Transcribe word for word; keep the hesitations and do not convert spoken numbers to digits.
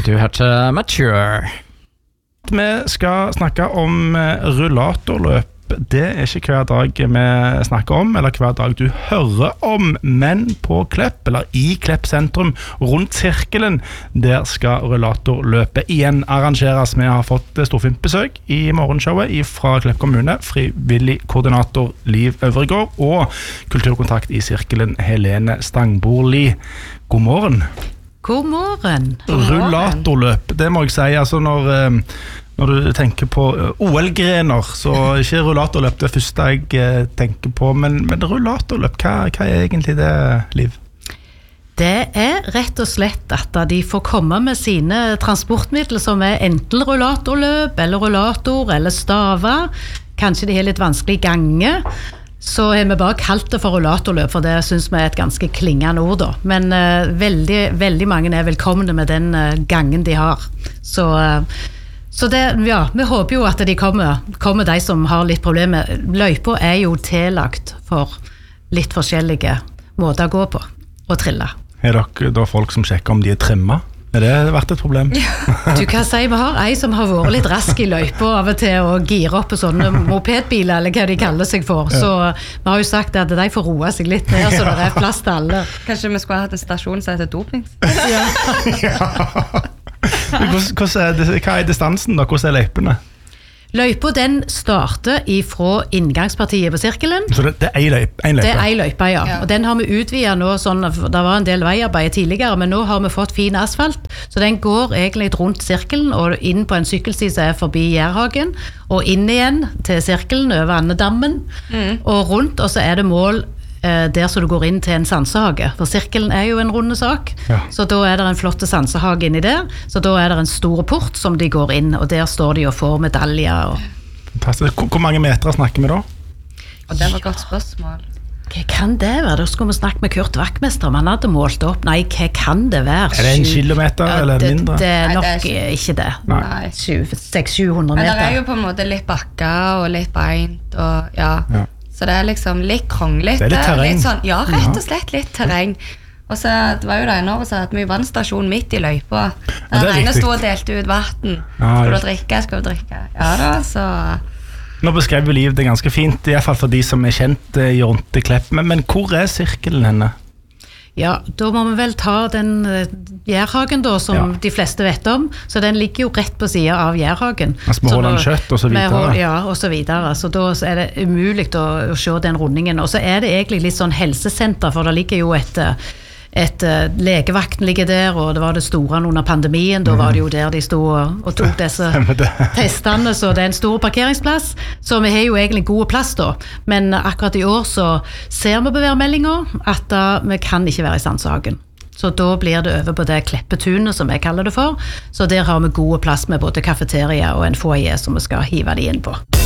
Du hørte Mature. Vi skal snakke om rullatorløp. Det er ikke hver dag vi snakker om, eller hver dag du hører om, men på Klepp, eller i Klepp sentrum, rundt sirkelen, der skal rullatorløpet igjen arrangeres. Vi har fått storfint besøk i morgenshowet fra Klepp kommune, frivillig koordinator Liv Øvregård, og kulturkontakt i sirkelen Helene Stangborli. God morgen. God morgen. Rullatorløp, det må jeg si, altså når... Når du tenker på O L-grener, så er ikke rullatorløp det første jeg tenker på, men, men rullatorløp, hva, hva er egentlig det, Liv? Det er rett og slett at de får komme med sine transportmidler som er enten rullatorløp, eller rullator, eller staver. Kanskje de har litt vanskelig gange. Så har vi bare kalt det for rullatorløp, for det synes vi er et ganske klingende ord da. Men uh, veldig, veldig mange er velkomne med den uh, gangen de har. Så... Uh, Så det, ja, vi håper jo at de kommer, kommer de som har litt problemer. Løypa er jo tillagt for litt forskjellige måter å gå på og trille. Er dere da folk som sjekker om de er trimmet? Er det vært et problem? Du kan si vi har ei som har vært litt rask i løypa av og til å gire opp på sånne mopedbiler, eller hva de kaller seg for. Ja. Så vi har jo sagt at de får roe seg litt ned, så det er plass til alle. Kanskje vi skulle hatt en stasjon som heter doping? Ja. Ja. Hvordan er det, hva er distansen da? Hvordan er løypene? Løypa den starter fra inngangspartiet på sirkelen. Så det, det er en løype? En løype. Det er en løype, ja. ja. Og den har vi utvidet nå, sånn, det var en del veiarbeid tidligere, men nå har vi fått fin asfalt, så den går egentlig rundt sirkelen og inn på en sykkelsti som er forbi Gjærhagen, og inn igjen til sirkelen over Andedammen, mm. og rundt, og så er det mål der så du går inn til en sansehage, for sirkelen er jo en runde sak, ja. Så da er det en flott sansehage inni der, så da er det en stor port som de går inn, og der står de og får medaljer. Og... Fantastisk. Hvor mange meter snakker vi da? Og det var et godt spørsmål. Hva kan det være? Da skulle vi snakke med Kurt Vaktmester, om han hadde målt opp. Nei, hva kan det være? Er det en kilometer, ja, eller det, mindre? Det er nok Nei, det er ikke det. Nei. seks til sju hundre meter. Men det er jo på en måte litt bakker og litt beint, og ja... ja. Så det er liksom litt kronglet. Det er litt terreng. Litt sånn, ja, rett og slett litt terreng. Og så det var jo det ene året så hadde vi vannstasjon midt i løypa. Den ene stod og delte ut vatten. Ja, skal du drikke, skal du drikke. Ja da, så... Nå beskrev vi Liv det ganske fint, i hvert fall for de som er kjent i rundt i Klepp. Men, men hvor er sirkelen henne? Ja, da må vi vel ta den uh, Gjærhagen da, som ja. De fleste vet om. Så den ligger jo rett på siden av Gjærhagen. Med Håland kjøtt og så videre. Med, ja, og så videre. Så da er det umulig å, å se den rundingen. Og så er det egentlig litt sånn helsesenter, for det ligger jo et... Et, uh, legevakten ligger der, og det var det store under pandemien, da var det jo der de stod og, og tok disse testene, så det er en stor parkeringsplass, så vi har jo egentlig gode plass da, men akkurat i år så ser vi på værmeldinger at uh, vi kan ikke være i Sandshagen. Så da blir det over på det Kleppetunet som jeg kaller det for, så der har vi gode plass med både kafeteria og en foyer som vi skal hive de inn på.